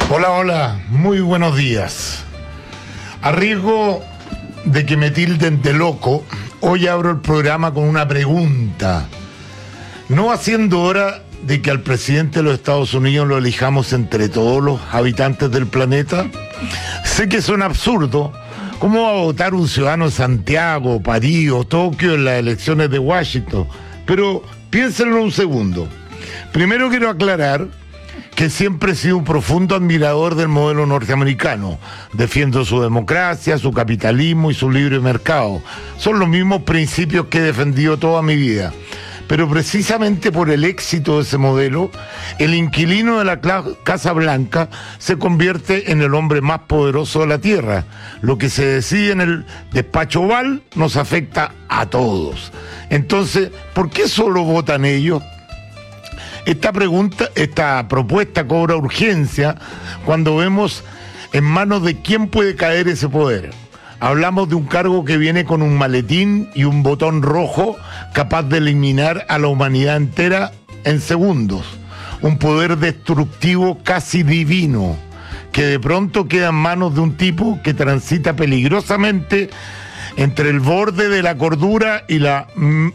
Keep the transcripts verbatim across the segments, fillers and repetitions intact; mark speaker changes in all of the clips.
Speaker 1: Hola, hola, muy buenos días. A riesgo de que me tilden de loco, hoy abro el programa con una pregunta. ¿No va siendo hora de que al presidente de los Estados Unidos lo elijamos entre todos los habitantes del planeta? Sé que suena absurdo. ¿Cómo va a votar un ciudadano de Santiago, París o Tokio en las elecciones de Washington? Pero piénsenlo un segundo. Primero quiero aclarar que siempre he sido un profundo admirador del modelo norteamericano. Defiendo su democracia, su capitalismo y su libre mercado. Son los mismos principios que he defendido toda mi vida. Pero precisamente por el éxito de ese modelo, el inquilino de la Casa Blanca se convierte en el hombre más poderoso de la Tierra. Lo que se decide en el despacho Oval nos afecta a todos. Entonces, ¿por qué solo votan ellos? Esta pregunta, esta propuesta cobra urgencia cuando vemos en manos de quién puede caer ese poder. Hablamos de un cargo que viene con un maletín y un botón rojo capaz de eliminar a la humanidad entera en segundos. Un poder destructivo casi divino, que de pronto queda en manos de un tipo que transita peligrosamente entre el borde de la cordura y la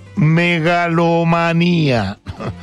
Speaker 1: megalomanía.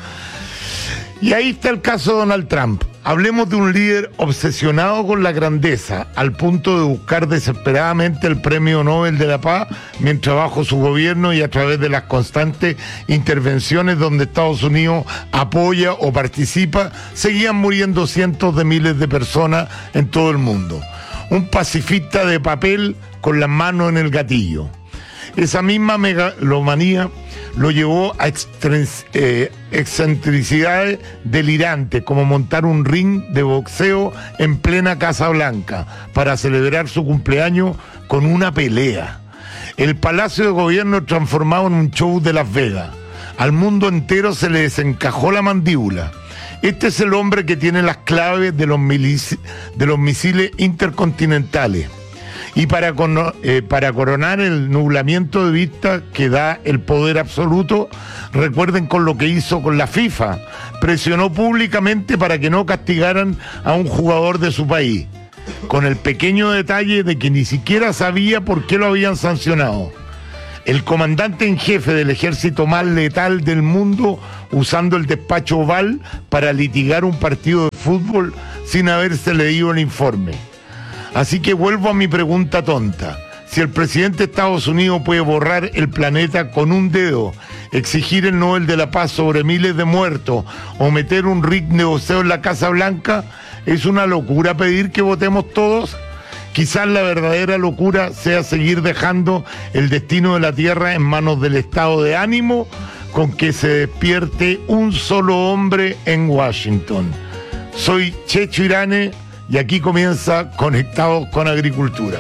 Speaker 1: Y ahí está el caso de Donald Trump. Hablemos de un líder obsesionado con la grandeza, al punto de buscar desesperadamente el Premio Nobel de la Paz, mientras bajo su gobierno y a través de las constantes intervenciones donde Estados Unidos apoya o participa, seguían muriendo cientos de miles de personas en todo el mundo. Un pacifista de papel con las manos en el gatillo. Esa misma megalomanía lo llevó a eh, excentricidades delirantes, como montar un ring de boxeo en plena Casa Blanca para celebrar su cumpleaños con una pelea. El Palacio de Gobierno transformado en un show de Las Vegas. Al mundo entero se le desencajó la mandíbula. Este es el hombre que tiene las claves de los, milici- de los misiles intercontinentales. Y para, eh, para coronar el nublamiento de vista que da el poder absoluto, recuerden con lo que hizo con la FIFA. Presionó públicamente para que no castigaran a un jugador de su país, con el pequeño detalle de que ni siquiera sabía por qué lo habían sancionado. El comandante en jefe del ejército más letal del mundo, usando el despacho Oval para litigar un partido de fútbol sin haberse leído el informe. Así que vuelvo a mi pregunta tonta. Si el presidente de Estados Unidos puede borrar el planeta con un dedo, exigir el Nobel de la Paz sobre miles de muertos o meter un ring de boxeo en la Casa Blanca, ¿es una locura pedir que votemos todos? Quizás la verdadera locura sea seguir dejando el destino de la Tierra en manos del estado de ánimo con que se despierte un solo hombre en Washington. Soy Checho Irane. Y aquí comienza Conectados con Agricultura.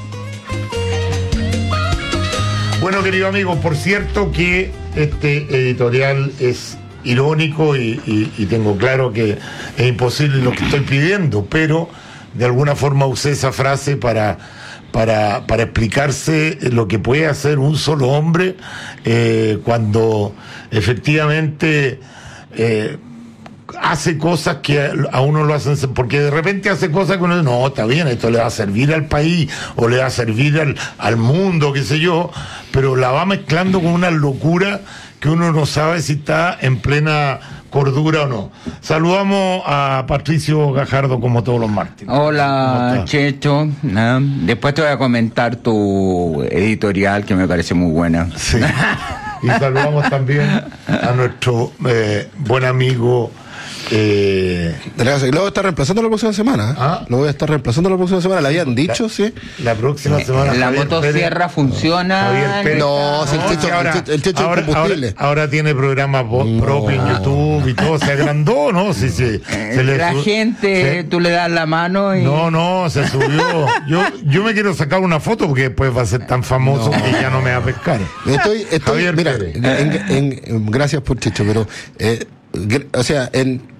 Speaker 1: Bueno, querido amigo, por cierto que este editorial es irónico y, y, y tengo claro que es imposible lo que estoy pidiendo, pero de alguna forma usé esa frase para, para, para explicarse lo que puede hacer un solo hombre eh, cuando efectivamente... Eh, hace cosas que a uno lo hacen, porque de repente hace cosas que uno dice, no, está bien, esto le va a servir al país o le va a servir al, al mundo, qué sé yo, pero la va mezclando con una locura que uno no sabe si está en plena cordura o no. Saludamos a Patricio Gajardo como todos los martes.
Speaker 2: Hola, Checho. ¿No? Después te voy a comentar tu editorial que me parece muy buena.
Speaker 1: Sí. Y saludamos también a nuestro eh, buen amigo Eh...
Speaker 3: Lo voy a estar reemplazando la próxima semana. ¿eh?
Speaker 1: ¿Ah?
Speaker 3: Lo voy a estar reemplazando la próxima semana. ¿Le habían dicho?
Speaker 1: La,
Speaker 3: sí.
Speaker 1: La próxima semana.
Speaker 2: La motosierra funciona.
Speaker 3: No, si el Checho,
Speaker 1: ahora,
Speaker 3: el Checho, el Checho
Speaker 1: ahora,
Speaker 3: es combustible.
Speaker 1: Ahora, ahora tiene programa
Speaker 3: no.
Speaker 1: propio en YouTube y todo. Se agrandó, ¿no? Sí, sí, se
Speaker 2: le la su... gente, se... tú le das la mano y.
Speaker 1: No, no, se subió. Yo, yo me quiero sacar una foto porque después va a ser tan famoso no. que ya no me va a pescar.
Speaker 3: Estoy, estoy, mira, en, en, en, gracias por Checho, pero. Eh, o sea, en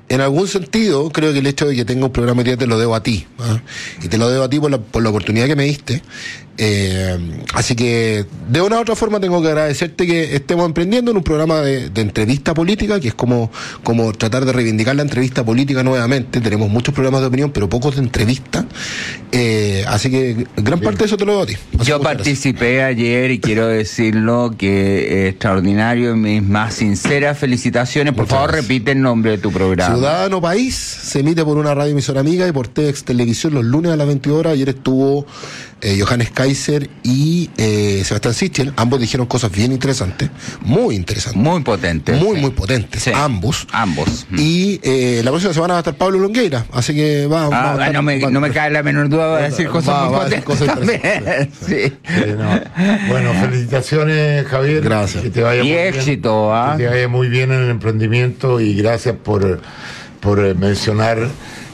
Speaker 3: en algún sentido, creo que el hecho de que tenga un programa hoy día te lo debo a ti, ¿ah? Y te lo debo a ti por la, por la oportunidad que me diste. Eh, así que de una u otra forma tengo que agradecerte que estemos emprendiendo en un programa de, de entrevista política, que es como, como tratar de reivindicar la entrevista política nuevamente. Tenemos muchos programas de opinión, pero pocos de entrevista. Eh, así que gran parte de eso te lo debo a ti. Así
Speaker 2: Yo participé gracias. ayer y quiero decirlo que es extraordinario, mis más sinceras felicitaciones. Por Muchas favor, gracias. Repite el nombre de tu programa.
Speaker 3: Ciudadano País se emite por una radio emisora amiga y por T V X Televisión los lunes a las veintidós horas. Ayer estuvo eh, Johannes Kaiser y eh, Sebastián Sichel. Ambos dijeron cosas bien interesantes, muy interesantes.
Speaker 2: Muy potentes.
Speaker 3: Muy,
Speaker 2: sí.
Speaker 3: muy potentes. Sí. Ambos.
Speaker 2: Ambos.
Speaker 3: Y eh, la próxima semana va a estar Pablo Longueira. Así que va,
Speaker 2: ah,
Speaker 3: va a estar,
Speaker 2: no, me,
Speaker 3: va,
Speaker 2: no me cae la menor duda, va a decir cosas
Speaker 3: va,
Speaker 2: muy
Speaker 3: va
Speaker 2: potentes.
Speaker 3: Cosas
Speaker 2: también. Sí.
Speaker 1: Sí, no. Bueno, felicitaciones, Javier.
Speaker 3: Gracias.
Speaker 1: Que te vaya
Speaker 2: y
Speaker 1: muy
Speaker 2: éxito,
Speaker 1: bien,
Speaker 2: ¿ah?
Speaker 1: Que te vaya muy bien en el emprendimiento y gracias por, por mencionar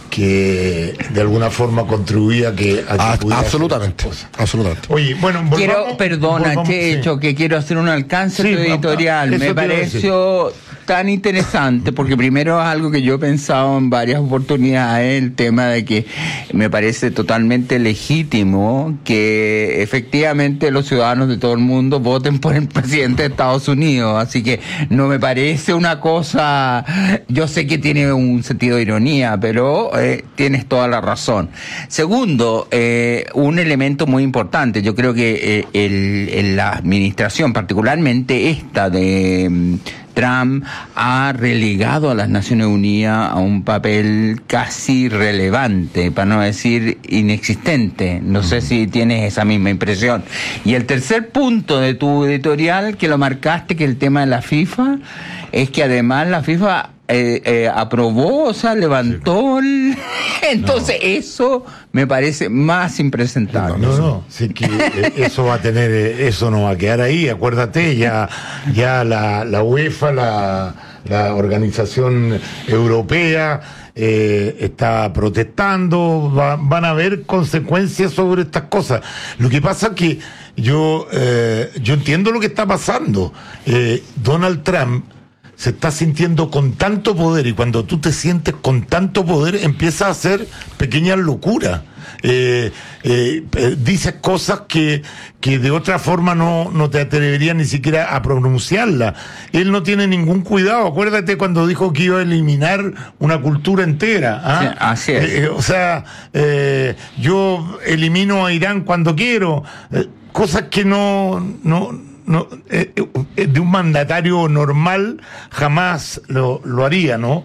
Speaker 1: que de alguna forma contribuía a que, a que
Speaker 3: a, absolutamente, absolutamente.
Speaker 1: Oye, bueno, volvamos,
Speaker 2: quiero, perdona,
Speaker 1: volvamos,
Speaker 2: Checho, sí. que quiero hacer un alcance
Speaker 1: sí,
Speaker 2: a tu editorial. Me pareció tan interesante, porque primero es algo que yo he pensado en varias oportunidades, el tema de que me parece totalmente legítimo que efectivamente los ciudadanos de todo el mundo voten por el presidente de Estados Unidos, así que no me parece una cosa, yo sé que tiene un sentido de ironía, pero eh, tienes toda la razón. Segundo, eh, un elemento muy importante, yo creo que eh, el, el, la administración, particularmente esta de Trump, ha relegado a las Naciones Unidas a un papel casi irrelevante, para no decir inexistente. No sé si tienes esa misma impresión. Y el tercer punto de tu editorial, que lo marcaste, que el tema de la FIFA, es que además la FIFA eh, eh, aprobó, o sea, levantó el... Entonces no. Eso me parece más impresentable.
Speaker 1: No, no, sí que eso va a tener, eso no va a quedar ahí, acuérdate, ya, ya la, la UEFA, la, la organización europea, eh, está protestando, va, van a haber consecuencias sobre estas cosas. Lo que pasa es que yo, eh, yo entiendo lo que está pasando. Eh, Donald Trump se está sintiendo con tanto poder, y cuando tú te sientes con tanto poder empiezas a hacer pequeñas locuras. Eh, eh, eh, dices cosas que, que de otra forma no, no te atreverías ni siquiera a pronunciarlas. Él no tiene ningún cuidado. Acuérdate cuando dijo que iba a eliminar una cultura entera. ¿Ah?
Speaker 2: Sí, así es.
Speaker 1: Eh, o sea, eh, yo elimino a Irán cuando quiero. Eh, cosas que no... no No, eh, eh, de un mandatario normal jamás lo, lo haría, ¿no?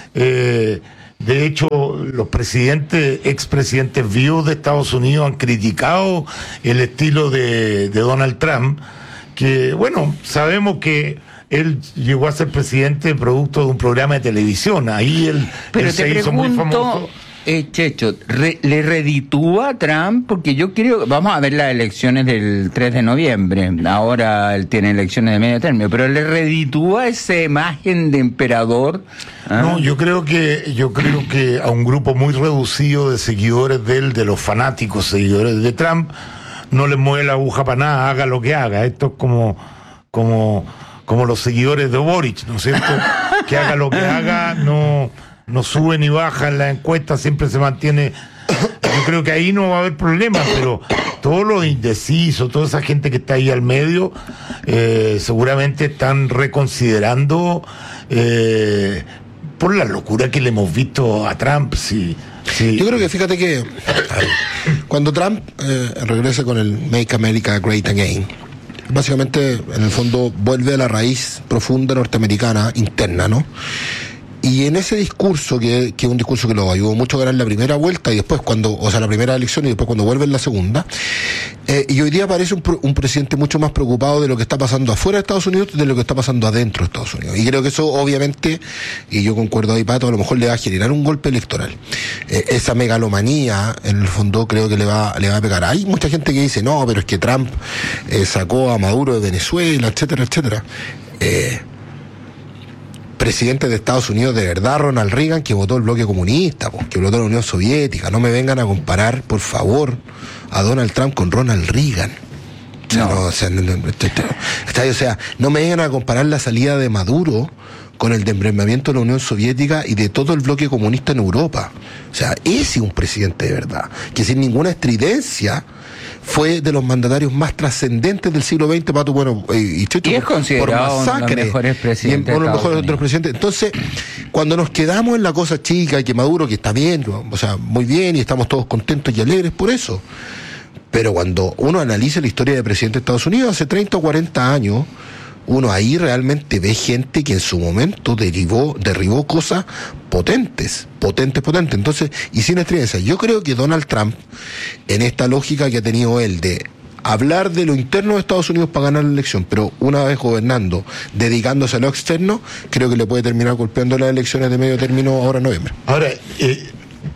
Speaker 1: Eh, de hecho, los presidentes, expresidentes vivos de Estados Unidos han criticado el estilo de, de Donald Trump, que, bueno, sabemos que él llegó a ser presidente producto de un programa de televisión. Ahí él,
Speaker 2: Pero
Speaker 1: él
Speaker 2: te
Speaker 1: se hizo
Speaker 2: pregunto,
Speaker 1: muy famoso.
Speaker 2: Eh, Checho, re, ¿le reditúa a Trump? Porque yo creo, vamos a ver las elecciones del tres de noviembre, ahora él tiene elecciones de medio término, pero ¿le reditúa esa imagen de emperador? ¿Ah?
Speaker 1: No, yo creo que yo creo que a un grupo muy reducido de seguidores de él, de los fanáticos seguidores de Trump, no les mueve la aguja para nada, haga lo que haga. Esto es como como como los seguidores de Boric, ¿no es cierto? Que haga lo que haga, no no sube ni baja en la encuesta, siempre se mantiene. Yo creo que ahí no va a haber problema, pero todos los indecisos, toda esa gente que está ahí al medio, eh, seguramente están reconsiderando eh, por la locura que le hemos visto a Trump. Sí, sí.
Speaker 3: Yo creo que fíjate que ver, cuando Trump eh, regrese con el Make America Great Again, básicamente en el fondo vuelve a la raíz profunda norteamericana interna, ¿no? Y en ese discurso, que, que es un discurso que lo ayudó mucho a ganar la primera vuelta y después cuando, o sea, la primera elección y después cuando vuelve en la segunda, eh, y hoy día parece un, un presidente mucho más preocupado de lo que está pasando afuera de Estados Unidos de lo que está pasando adentro de Estados Unidos. Y creo que eso obviamente, y yo concuerdo ahí, Pato, a lo mejor le va a generar un golpe electoral. Eh, esa megalomanía, en el fondo, creo que le va, le va a pegar. Hay mucha gente que dice, no, pero es que Trump eh, sacó a Maduro de Venezuela, etcétera, etcétera. Eh, presidente de Estados Unidos de verdad, Ronald Reagan, que votó el bloque comunista, que votó la Unión Soviética. No me vengan a comparar, por favor, a Donald Trump con Ronald Reagan. O sea, no, no, o sea, no, no, o sea, no me vengan a comparar la salida de Maduro con el desmembramiento de la Unión Soviética y de todo el bloque comunista en Europa. O sea, ese es un presidente de verdad, que sin ninguna estridencia fue de los mandatarios más trascendentes del siglo veinte, Pato, bueno, y, Checho,
Speaker 2: y es considerado
Speaker 3: por masacre,
Speaker 2: uno de los mejores presidentes.
Speaker 3: Y uno de los mejores otros presidentes. Entonces, cuando nos quedamos en la cosa chica, y que Maduro, que está bien, o sea, muy bien, y estamos todos contentos y alegres por eso. Pero cuando uno analiza la historia de presidente de Estados Unidos hace treinta o cuarenta años, uno ahí realmente ve gente que en su momento derivó, derribó cosas potentes, potentes, potentes. Entonces, y sin estridencia, yo creo que Donald Trump, en esta lógica que ha tenido él de hablar de lo interno de Estados Unidos para ganar la elección, pero una vez gobernando, dedicándose a lo externo, creo que le puede terminar golpeando las elecciones de medio término ahora en noviembre.
Speaker 1: Ahora, eh,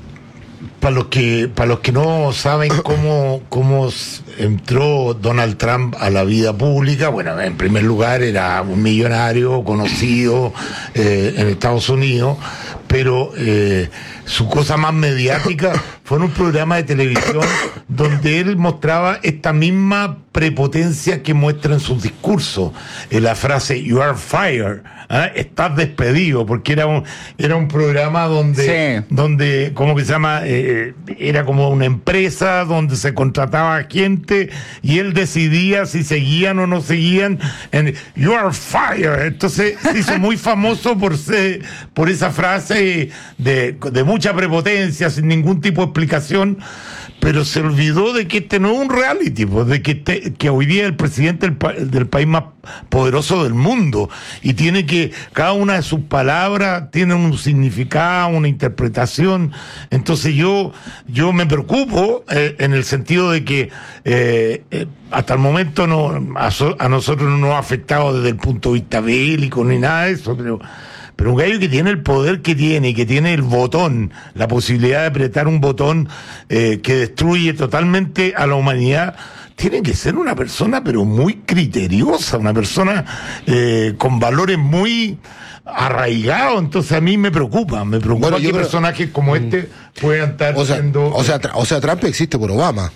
Speaker 1: para los que para los que no saben cómo, cómo entró Donald Trump a la vida pública, bueno, en primer lugar era un millonario conocido eh, en Estados Unidos, pero eh, su cosa más mediática fue en un programa de televisión donde él mostraba esta misma prepotencia que muestra en sus discursos, en la frase "You are fired", ¿eh? Estás despedido, porque era un era un programa donde, sí. donde ¿cómo que se llama? Eh, era como una empresa donde se contrataba gente y él decidía si seguían o no seguían en "You are fired". Entonces se hizo muy famoso por ser, por esa frase de, de mucha prepotencia, sin ningún tipo de explicación, pero se olvidó de que este no es un reality, pues, de que, este, que hoy día es el presidente del, pa del país más poderoso del mundo, y tiene que, cada una de sus palabras tiene un significado, una interpretación. Entonces yo, yo me preocupo eh, en el sentido de que eh, eh, hasta el momento no, a, so a nosotros no nos ha afectado desde el punto de vista bélico ni nada de eso, pero Pero un gallo que tiene el poder que tiene, que tiene el botón, la posibilidad de apretar un botón eh, que destruye totalmente a la humanidad, tiene que ser una persona pero muy criteriosa, una persona eh, con valores muy arraigados. Entonces a mí me preocupa, me preocupa bueno, que creo... personajes como este puedan estar
Speaker 3: o sea,
Speaker 1: siendo...
Speaker 3: O sea, o sea, Trump existe por Obama.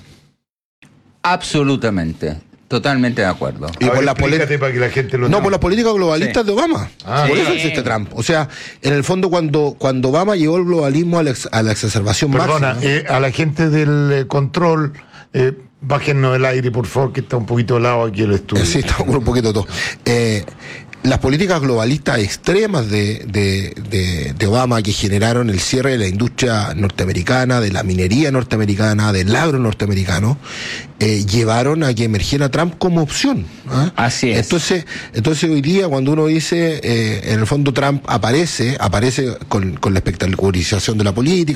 Speaker 2: Absolutamente. Totalmente de acuerdo.
Speaker 3: Y por la para
Speaker 1: que la gente lo
Speaker 3: no, no, por las políticas globalistas sí. de Obama.
Speaker 1: Ah,
Speaker 3: por
Speaker 1: sí.
Speaker 3: eso existe Trump. O sea, en el fondo, cuando, cuando Obama llevó el globalismo a la, ex, a la exacerbación
Speaker 1: Perdona,
Speaker 3: máxima.
Speaker 1: Eh, a la gente del eh, control, eh, bájenos el aire, por favor, que está un poquito helado aquí el estudio.
Speaker 3: Eh, sí, está un poquito todo. Eh, las políticas globalistas extremas de, de, de, de Obama, que generaron el cierre de la industria norteamericana, de la minería norteamericana, del agro norteamericano, eh, llevaron a que emergiera Trump como opción. ¿eh?
Speaker 2: Así es.
Speaker 3: Entonces, entonces hoy día cuando uno dice, eh, en el fondo Trump aparece, aparece con, con la espectacularización de la política,